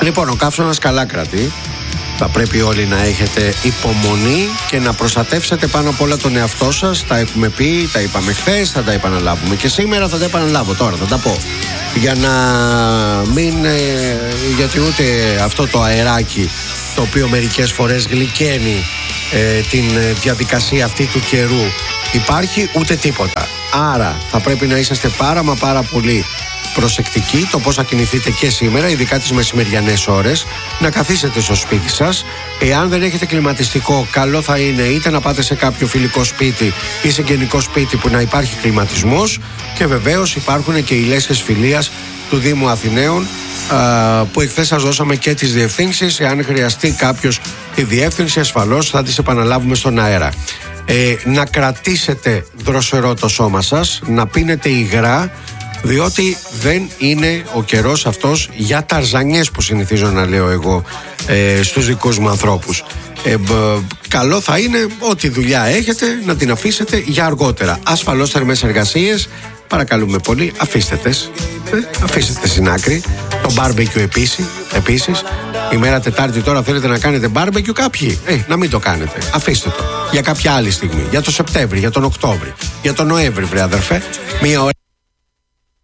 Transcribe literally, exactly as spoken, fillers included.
Λοιπόν, ο καύσωνας καλά κρατεί. Θα πρέπει όλοι να έχετε υπομονή και να προστατεύσετε πάνω απ' όλα τον εαυτό σας. Τα έχουμε πει, τα είπαμε χθες, θα τα επαναλάβουμε και σήμερα, θα τα επαναλάβω τώρα, θα τα πω. Για να μην, ε, γιατί ούτε αυτό το αεράκι το οποίο μερικές φορές γλυκαίνει ε, την διαδικασία αυτή του καιρού υπάρχει, ούτε τίποτα. Άρα θα πρέπει να είσαστε πάρα μα πάρα πολύ προσεκτικοί το πώς θα κινηθείτε και σήμερα, ειδικά τις μεσημεριανές ώρες, να καθίσετε στο σπίτι σας. Εάν δεν έχετε κλιματιστικό, καλό θα είναι είτε να πάτε σε κάποιο φιλικό σπίτι ή σε γενικό σπίτι που να υπάρχει κλιματισμός, και βεβαίως υπάρχουν και οι λέσχες φιλίας του Δήμου Αθηναίων, που εχθές σας δώσαμε και τις διευθύνσεις. Εάν χρειαστεί κάποιος τη διεύθυνση, ασφαλώς θα τις επαναλάβουμε στον αέρα. Ε, να κρατήσετε δροσερό το σώμα σας, να πίνετε υγρά, διότι δεν είναι ο καιρός αυτός για ταρζανιές που συνηθίζω να λέω εγώ ε, στους δικούς μου ανθρώπους. Ε, μπ, καλό θα είναι ό,τι δουλειά έχετε να την αφήσετε για αργότερα. Ασφαλώς θερμές εργασίες, παρακαλούμε πολύ, αφήστε τες, ε, αφήστε τες στην άκρη. Το μπάρμπεκιου επίσης, επίσης. Η μέρα Τετάρτη τώρα θέλετε να κάνετε μπάρμπεκιου κάποιοι, ε, να μην το κάνετε, αφήστε το για κάποια άλλη στιγμή, για το Σεπτέμβρη, για τον Οκτώβρη, για τον Νοέμβρη, βρε αδερφέ. Μία ώρα